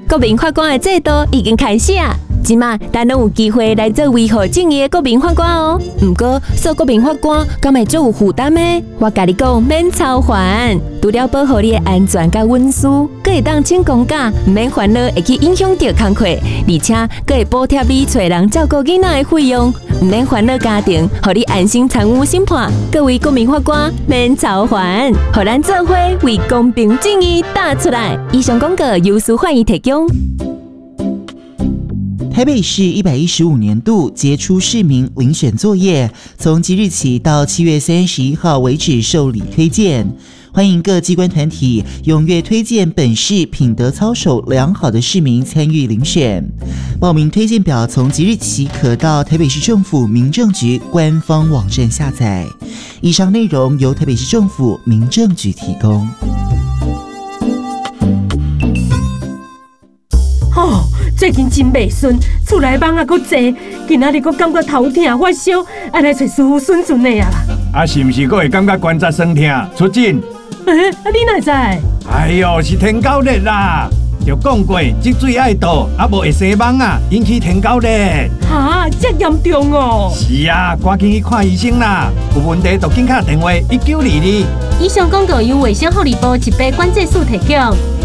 国民法官的制度已经开始啊！即马咱拢有机会来做维护正义的国民法官哦。不过做国民法官敢会做有负担呢？我甲你讲，免操烦，除了保护你的安全甲隐私，佫会当请公假，唔免烦恼会去影响到工课，而且佫会补贴你找人照顾囡仔的费用，唔免烦恼家庭，互你安心参与审判。各位国民法官免操烦，互咱做伙为公平正义打出来。以上广告由司法院提供。 台北市115年度杰出市民遴选作业，从即日起到7月31号为止受理推荐。欢迎各机关团体踊跃推荐本市品德操守良好的市民参与遴选。报名推荐表从即日起可到台北市政府民政局官方网站下载。以上内容由台北市政府民政局提供。 最近真袂顺，厝内蚊仔阁济，今仔日阁感觉头痛发烧，爱来找师傅顺顺的啊啦。 是毋是阁会感觉关节酸痛？出诊？ 你哪知？ 哎呦，是天狗热啦！就讲过，积水爱倒，无会生蚊啊，引起天狗热。 哈，这严重哦！ 是啊，赶紧去看医生啦！有问题就紧打电话1922。 以上广告由卫生福利部疾病管制署提供。